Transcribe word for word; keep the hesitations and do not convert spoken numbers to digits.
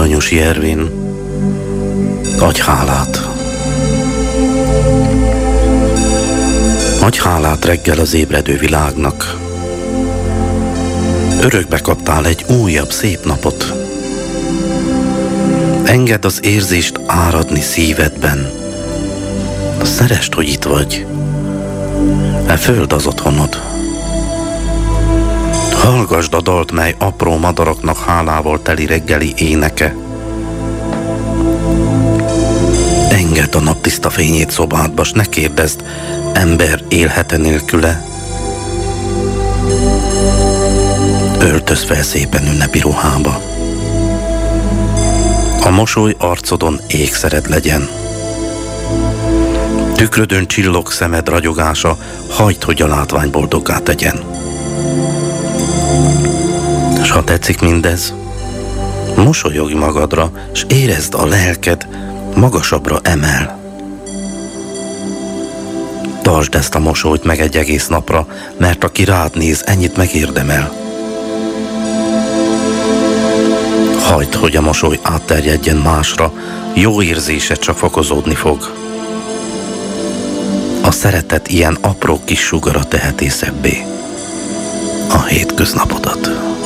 Vanyusi Ervin, adj hálát. Adj hálát reggel az ébredő világnak. Örökbe kaptál egy újabb szép napot. Engedd az érzést áradni szívedben. Szeresd, hogy itt vagy. E föld az otthonod. Hallgasd a dalt, mely apró madaraknak hálával teli reggeli éneke. Engedd a naptiszta fényét szobádba, s ne kérdezd, ember élhet-e nélküle. Öltöz fel szépen ünnepi ruhába. A mosoly arcodon ékszered legyen. Tükrödön csillog szemed ragyogása, hagyd, hogy a látvány boldoggá tegyen. S ha tetszik mindez, mosolyogj magadra, s érezd a lelked magasabbra emel. Tartsd ezt a mosolyt meg egy egész napra, mert aki rád néz, ennyit megérdemel. Hagyd, hogy a mosoly átterjedjen másra, jó érzése csak fokozódni fog. A szeretet ilyen apró kis sugara teheti szebbé a hétköznapodat.